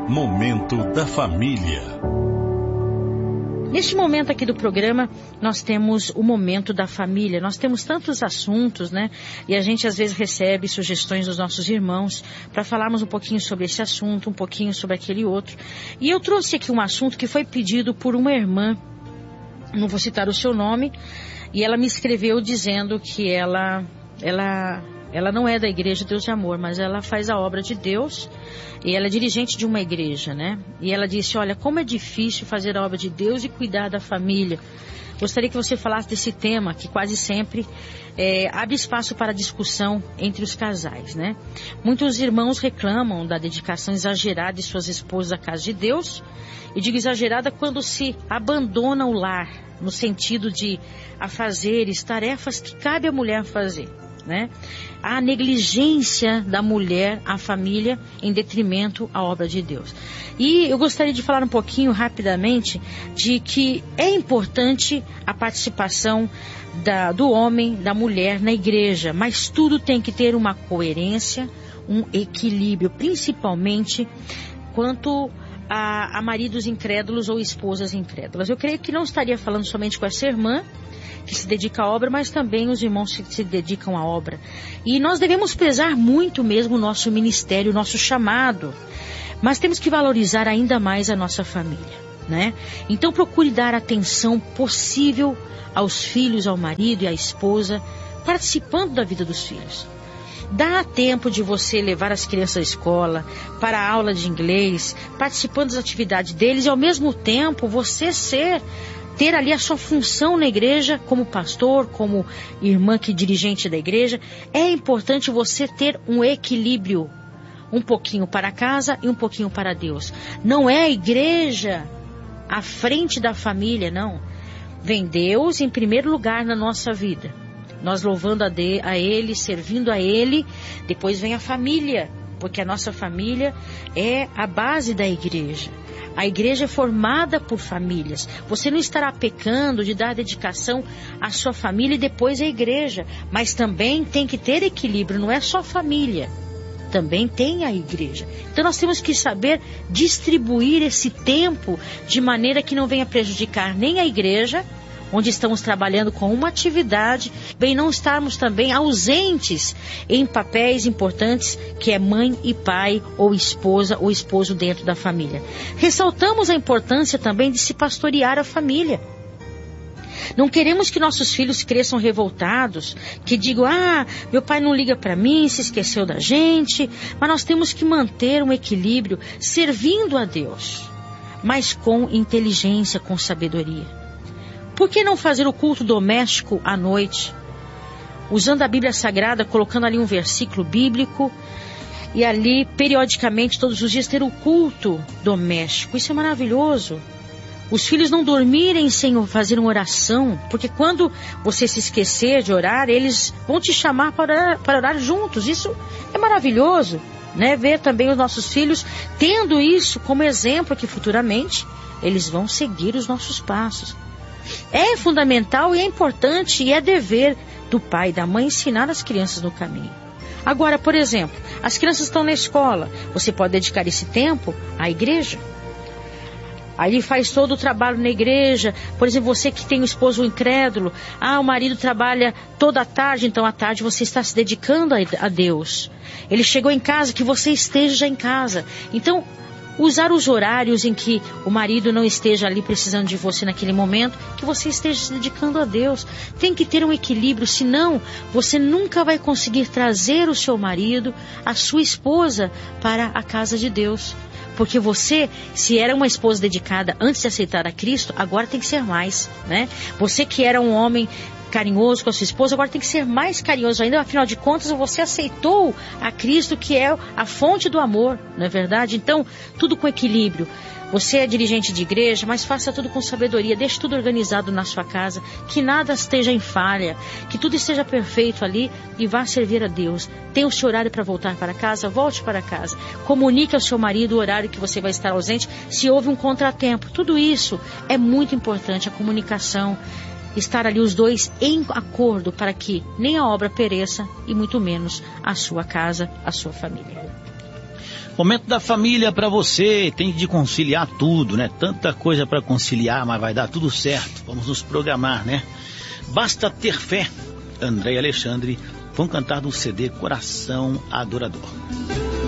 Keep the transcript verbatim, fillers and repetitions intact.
Momento da Família. Neste momento aqui do programa, nós temos o Momento da Família. Nós temos tantos assuntos, né? E a gente às vezes recebe sugestões dos nossos irmãos para falarmos um pouquinho sobre esse assunto, um pouquinho sobre aquele outro. E eu trouxe aqui um assunto que foi pedido por uma irmã, não vou citar o seu nome, e ela me escreveu dizendo que ela... ela Ela não é da Igreja Deus de Amor, mas ela faz a obra de Deus e ela é dirigente de uma igreja, né? E ela disse, olha, como é difícil fazer a obra de Deus e cuidar da família. Gostaria que você falasse desse tema, que quase sempre é, abre espaço para discussão entre os casais, né? Muitos irmãos reclamam da dedicação exagerada de suas esposas à casa de Deus. E digo exagerada quando se abandona o lar, no sentido de afazeres, tarefas que cabe à mulher fazer. Né? A negligência da mulher à família em detrimento à obra de Deus. E eu gostaria de falar um pouquinho rapidamente de que é importante a participação da, do homem, da mulher na igreja, mas tudo tem que ter uma coerência, um equilíbrio, principalmente quanto a, a maridos incrédulos ou esposas incrédulas. Eu creio que não estaria falando somente com essa irmã que se dedica à obra, mas também os irmãos que se dedicam à obra. E nós devemos prezar muito mesmo o nosso ministério, o nosso chamado. Mas temos que valorizar ainda mais a nossa família, né? Então procure dar atenção possível aos filhos, ao marido e à esposa, participando da vida dos filhos. Dá tempo de você levar as crianças à escola, para a aula de inglês, participando das atividades deles e ao mesmo tempo você ser... ter ali a sua função na igreja, como pastor, como irmã que dirigente da igreja. É importante você ter um equilíbrio, um pouquinho para casa e um pouquinho para Deus. Não é a igreja à frente da família, não. Vem Deus em primeiro lugar na nossa vida. Nós louvando a, de, a Ele, servindo a Ele, depois vem a família, porque a nossa família é a base da igreja. A igreja é formada por famílias. Você não estará pecando de dar dedicação à sua família e depois à igreja. Mas também tem que ter equilíbrio, não é só família. Também tem a igreja. Então nós temos que saber distribuir esse tempo de maneira que não venha prejudicar nem a igreja, onde estamos trabalhando com uma atividade, bem não estarmos também ausentes em papéis importantes, que é mãe e pai, ou esposa ou esposo dentro da família. Ressaltamos a importância também de se pastorear a família. Não queremos que nossos filhos cresçam revoltados, que digam, ah, meu pai não liga para mim, se esqueceu da gente, mas nós temos que manter um equilíbrio, servindo a Deus, mas com inteligência, com sabedoria. Por que não fazer o culto doméstico à noite? Usando a Bíblia Sagrada, colocando ali um versículo bíblico e ali, periodicamente, todos os dias, ter o culto doméstico. Isso é maravilhoso. Os filhos não dormirem sem fazer uma oração, porque quando você se esquecer de orar, eles vão te chamar para orar, para orar juntos. Isso é maravilhoso, né? Ver também os nossos filhos tendo isso como exemplo, que futuramente eles vão seguir os nossos passos. É fundamental e é importante e é dever do pai e da mãe ensinar as crianças no caminho. Agora, por exemplo, as crianças estão na escola, você pode dedicar esse tempo à igreja. Aí faz todo o trabalho na igreja. Por exemplo, você que tem um esposo incrédulo, ah, o marido trabalha toda a tarde, então à tarde você está se dedicando a Deus. Ele chegou em casa, que você esteja em casa. Então, usar os horários em que o marido não esteja ali precisando de você naquele momento, que você esteja se dedicando a Deus. Tem que ter um equilíbrio, senão você nunca vai conseguir trazer o seu marido, a sua esposa, para a casa de Deus. Porque você, se era uma esposa dedicada antes de aceitar a Cristo, agora tem que ser mais, né? Você que era um homem carinhoso com a sua esposa, agora tem que ser mais carinhoso ainda. Afinal de contas, você aceitou a Cristo, que é a fonte do amor, não é verdade? Então, tudo com equilíbrio. Você é dirigente de igreja, mas faça tudo com sabedoria. Deixe tudo organizado na sua casa, que nada esteja em falha, que tudo esteja perfeito ali e vá servir a Deus. Tem o seu horário para voltar para casa, volte para casa. Comunique ao seu marido o horário que você vai estar ausente, se houve um contratempo. Tudo isso é muito importante, a comunicação. Estar ali os dois em acordo para que nem a obra pereça e muito menos a sua casa, a sua família. Momento da família para você, tem de conciliar tudo, né? Tanta coisa para conciliar, mas vai dar tudo certo. Vamos nos programar, né? Basta ter fé. André e Alexandre vão cantar do C D Coração Adorador.